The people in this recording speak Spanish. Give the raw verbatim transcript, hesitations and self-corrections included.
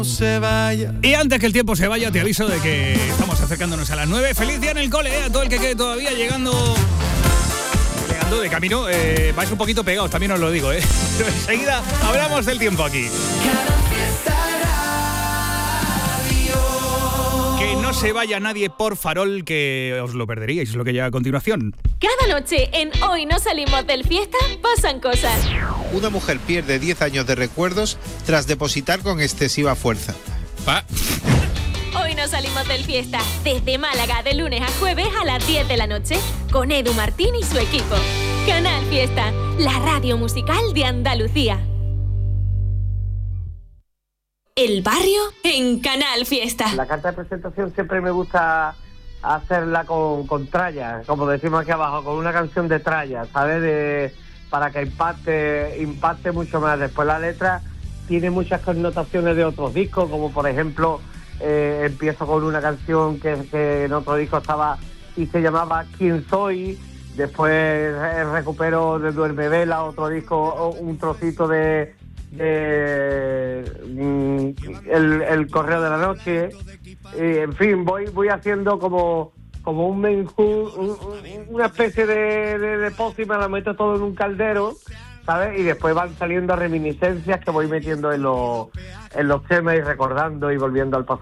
Se vaya. Y antes que el tiempo se vaya, te aviso de que estamos acercándonos a las nueve. Feliz día en el cole, ¿eh? A todo el que quede todavía llegando llegando de camino. Eh, vais un poquito pegados, también os lo digo, ¿eh? Pero enseguida hablamos del tiempo aquí. Que no se vaya nadie por farol, que os lo perderíais, es lo que llega a continuación. Cada noche en Hoy no salimos del fiesta pasan cosas. Una mujer pierde diez años de recuerdos tras depositar con excesiva fuerza. Pa. Hoy no salimos del fiesta, desde Málaga, de lunes a jueves a las diez de la noche, con Edu Martín y su equipo. Canal Fiesta, la radio musical de Andalucía. El barrio en Canal Fiesta. La carta de presentación siempre me gusta hacerla con, con tralla, como decimos aquí abajo, con una canción de tralla, ¿sabes? De, para que impacte, impacte mucho más. Después la letra tiene muchas connotaciones de otros discos, como por ejemplo, eh, empiezo con una canción que, que en otro disco estaba y se llamaba ¿Quién soy? Después eh, recupero de Duerme Vela, otro disco, un trocito de... de mm, el, el Correo de la Noche, y, en fin, voy voy haciendo como como un menjú, un, un, una especie de, de, de pócima, la meto todo en un caldero, ¿sabes? Y después van saliendo reminiscencias que voy metiendo en los en los temas y recordando y volviendo al pasado.